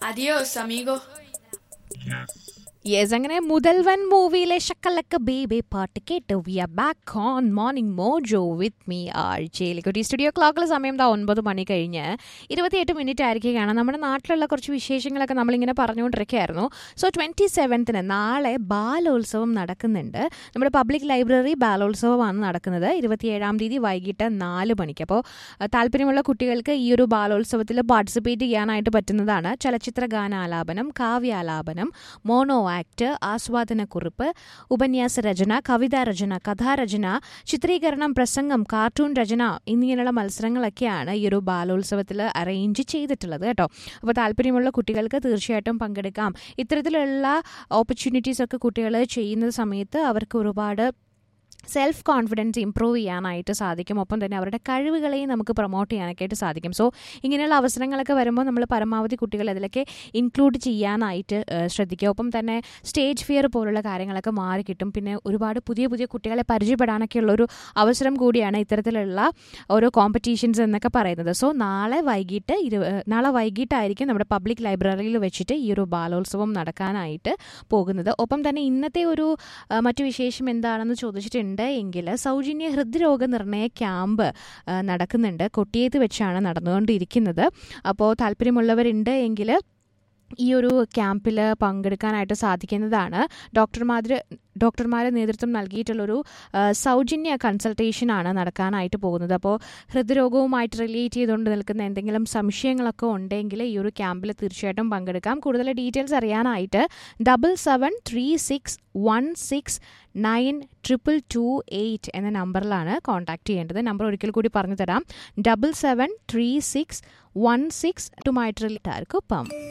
Adiós, amigo. Yes, അങ്ങനെ മുതൽവൻ മൂവിയിലെ ഷക്കലക്ക baby പാട്ട് കേട്ട് V are back on morning mojo with me ആഴ്ചയിലേക്ക്. Studio ക്ലോക്കിൽ സമയം 9 മണി കഴിഞ്ഞ് 28 മിനിറ്റ് ആയിരിക്കുകയാണ്. നമ്മുടെ നാട്ടിലുള്ള കുറച്ച് വിശേഷങ്ങളൊക്കെ നമ്മളിങ്ങനെ പറഞ്ഞുകൊണ്ടിരിക്കുകയായിരുന്നു. സോ 27 നാളെ ബാലോത്സവം നടക്കുന്നുണ്ട്. നമ്മുടെ പബ്ലിക് ലൈബ്രറി ബാലോത്സവമാണ് നടക്കുന്നത് 27 തീയതി വൈകിട്ട് 4 മണിക്ക്. അപ്പോൾ താല്പര്യമുള്ള കുട്ടികൾക്ക് ഈ ഒരു ബാലോത്സവത്തിൽ പാർട്ടിസിപ്പേറ്റ് ചെയ്യാനായിട്ട് പറ്റുന്നതാണ്. ചലച്ചിത്ര ഗാനാലാപനം, കാവ്യാലാപനം, മോണോ ആക്ട്, ആസ്വാദനക്കുറിപ്പ്, ഉപന്യാസ രചന, കവിതാ രചന, കഥാരചന, ചിത്രീകരണം, പ്രസംഗം, കാർട്ടൂൺ രചന എന്നിങ്ങനെയുള്ള മത്സരങ്ങളൊക്കെയാണ് ഈ ഒരു ബാലോത്സവത്തിൽ അറേഞ്ച് ചെയ്തിട്ടുള്ളത് കേട്ടോ. അപ്പോൾ താല്പര്യമുള്ള കുട്ടികൾക്ക് തീർച്ചയായിട്ടും പങ്കെടുക്കാം. ഇത്തരത്തിലുള്ള ഓപ്പർച്യൂണിറ്റീസ് ഒക്കെ കുട്ടികൾ ചെയ്യുന്ന സമയത്ത് അവർക്ക് ഒരുപാട് സെൽഫ് കോൺഫിഡൻസ് ഇമ്പ്രൂവ് ചെയ്യാനായിട്ട് സാധിക്കും. ഒപ്പം തന്നെ അവരുടെ കഴിവുകളെയും നമുക്ക് പ്രൊമോട്ട് ചെയ്യാനൊക്കെ ആയിട്ട് സാധിക്കും. സോ ഇങ്ങനെയുള്ള അവസരങ്ങളൊക്കെ വരുമ്പോൾ നമ്മൾ പരമാവധി കുട്ടികളെ അതിലൊക്കെ ഇൻക്ലൂഡ് ചെയ്യാനായിട്ട് ശ്രദ്ധിക്കുക. ഒപ്പം തന്നെ സ്റ്റേജ് ഫിയർ പോലുള്ള കാര്യങ്ങളൊക്കെ മാറി കിട്ടും. പിന്നെ ഒരുപാട് പുതിയ പുതിയ കുട്ടികളെ പരിചയപ്പെടാനൊക്കെ ഉള്ളൊരു അവസരം കൂടിയാണ് ഇത്തരത്തിലുള്ള ഓരോ കോമ്പറ്റീഷൻസ് എന്നൊക്കെ പറയുന്നത്. സോ നാളെ വൈകിട്ടായിരിക്കും നമ്മുടെ പബ്ലിക് ലൈബ്രറിയിൽ വെച്ചിട്ട് ഈ ഒരു ബാലോത്സവം നടക്കാനായിട്ട് പോകുന്നത്. ഒപ്പം തന്നെ ഇന്നത്തെ ഒരു മറ്റു വിശേഷം എന്താണെന്ന് ചോദിച്ചിട്ടുണ്ട് എങ്കിൽ സൗജന്യ ഹൃദ്രോഗ നിർണയ ക്യാമ്പ് നടക്കുന്നുണ്ട്. കൊട്ടിയത്ത് വെച്ചാണ് നടന്നുകൊണ്ടിരിക്കുന്നത്. അപ്പോൾ താല്പര്യമുള്ളവരുണ്ട് എങ്കിൽ ഈ ഒരു ക്യാമ്പിൽ പങ്കെടുക്കാനായിട്ട് സാധിക്കുന്നതാണ്. ഡോക്ടർമാരെ നേതൃത്വം നൽകിയിട്ടുള്ളൊരു സൗജന്യ കൺസൾട്ടേഷനാണ് നടക്കാനായിട്ട് പോകുന്നത്. അപ്പോൾ ഹൃദ്രോഗവുമായിട്ട് റിലേറ്റ് ചെയ്തുകൊണ്ട് നിൽക്കുന്ന എന്തെങ്കിലും സംശയങ്ങളൊക്കെ ഉണ്ടെങ്കിൽ ഈ ഒരു ക്യാമ്പിൽ തീർച്ചയായിട്ടും പങ്കെടുക്കാം. കൂടുതൽ ഡീറ്റെയിൽസ് അറിയാനായിട്ട് 7736169228 എന്ന നമ്പറിലാണ് കോൺടാക്ട് ചെയ്യേണ്ടത്. നമ്പർ ഒരിക്കൽ കൂടി പറഞ്ഞു തരാം, 7736169228.